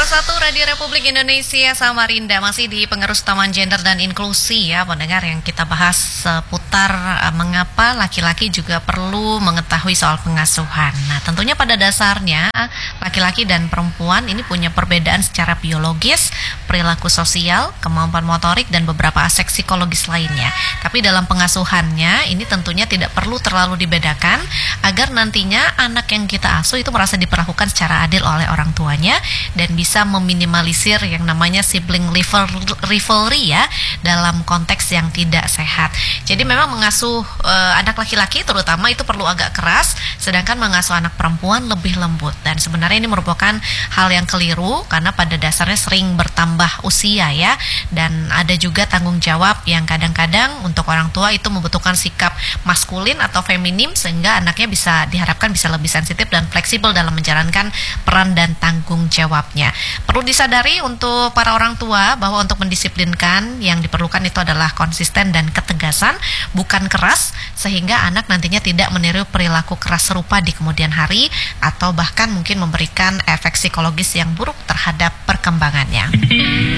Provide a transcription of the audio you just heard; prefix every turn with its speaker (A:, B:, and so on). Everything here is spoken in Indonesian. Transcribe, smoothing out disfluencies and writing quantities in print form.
A: 101 Radio Republik Indonesia Samarinda, masih di Pengerus Taman Gender dan Inklusi ya pendengar, yang kita bahas seputar mengapa laki-laki juga perlu mengetahui soal pengasuhan. Nah, tentunya pada dasarnya laki-laki dan perempuan ini punya perbedaan secara biologis, perilaku sosial, kemampuan motorik, dan beberapa aspek psikologis lainnya. Tapi dalam pengasuhannya ini tentunya tidak perlu terlalu dibedakan agar nantinya anak yang kita asuh itu merasa diperlakukan secara adil oleh orang tuanya dan bisa meminimalisir yang namanya sibling rivalry ya dalam konteks yang tidak sehat. Jadi memang mengasuh anak laki-laki terutama itu perlu agak keras, sedangkan mengasuh anak perempuan lebih lembut. Dan sebenarnya ini merupakan hal yang keliru karena pada dasarnya sering bertambah usia ya, dan ada juga tanggung jawab yang kadang-kadang untuk orang tua itu membutuhkan sikap maskulin atau feminim sehingga anaknya diharapkan bisa lebih sensitif dan fleksibel dalam menjalankan peran dan tanggung jawabnya. Perlu disadari untuk para orang tua bahwa untuk mendisiplinkan yang diperlukan itu adalah konsisten dan ketegasan, bukan keras, sehingga anak nantinya tidak meniru perilaku keras serupa di kemudian hari atau bahkan mungkin memberikan efek psikologis yang buruk terhadap perkembangannya.